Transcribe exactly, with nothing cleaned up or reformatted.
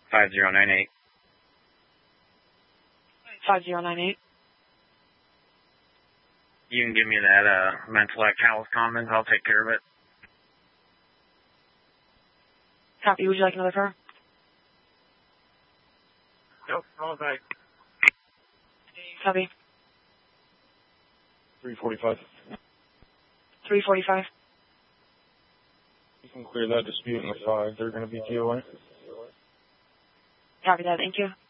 five zero nine eight. five zero nine eight. You can give me that uh, Mentellect House Commons. I'll take care of it. Copy. Would you like another car? Nope. All right. Copy. three forty-five. three forty-five. You can clear that dispute in the five. They're going to be T O A. Copy that. Thank you.